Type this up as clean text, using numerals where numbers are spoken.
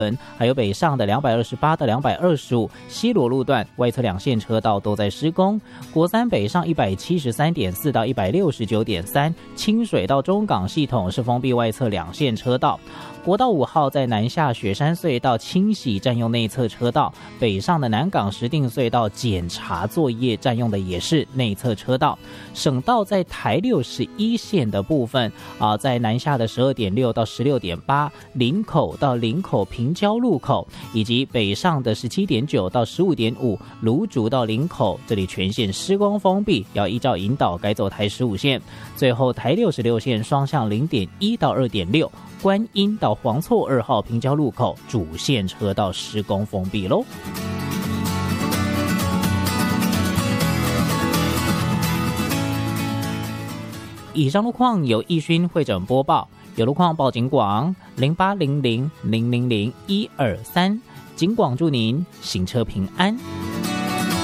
还有北上的228到225西螺路段外侧两线车道都在施工，国三北上173.4到169.3清水到中港系统是封闭外侧两线车道，国道5号在南下雪山隧道清洗占用内侧车道，北上的南港石碇隧道检查作业占用的也是内侧车道，省道在台61线的部分在南下的12.6到16.8林口到林口平交路口，以及北上的17.9到15.5芦竹到林口，这里全线施工封闭，要依照引导改走台15线。最后台66线双向0.1到2.6观音到黄厝2号平交路口主线车道施工封闭咯。以上路况由义勋会诊播报，有路况报警广0800000123，警广祝您行车平安。